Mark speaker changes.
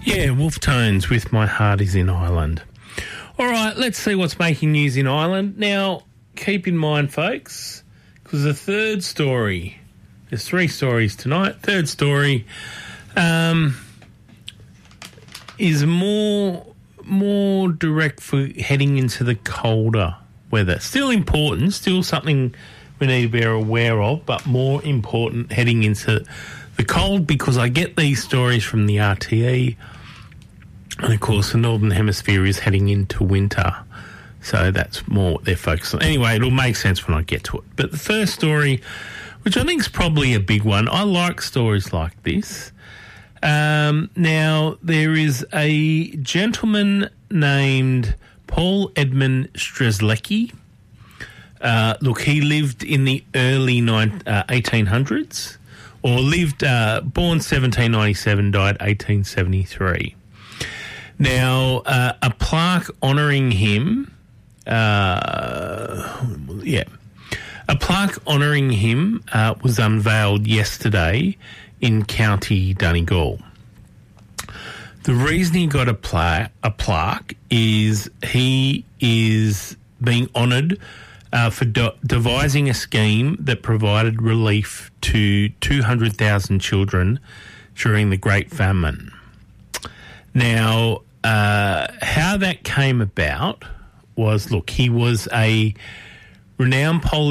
Speaker 1: Yeah, Wolf Tones with My Heart Is in Ireland. All right, let's see what's making news in Ireland. Now, keep in mind, folks, because the third story, there's three stories tonight. Third story is more direct for heading into the colder weather. Still important, still something we need to be aware of, but more important heading into the cold, because I get these stories from the RTE, and of course the Northern Hemisphere is heading into winter, so that's more what they're focused on. Anyway, it'll make sense when I get to it. But the first story, which I think is probably a big one, I like stories like this. Now, there is a gentleman named Paul Edmund Strzelecki. Look, he lived in the early 1800s, or born 1797, died 1873. Now, a plaque honouring him, was unveiled yesterday in County Donegal. The reason he got a plaque is he is being honoured for devising a scheme that provided relief to 200,000 children during the Great Famine. Now, how that came about was, look, he was a renowned